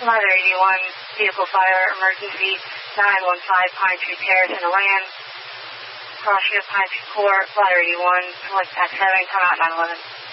Ladder 81, vehicle fire, emergency, 915 Pine Tree Terrace in the land. Crossfield Pine Tree Court, Ladder 81, select Pack 7, come out 911.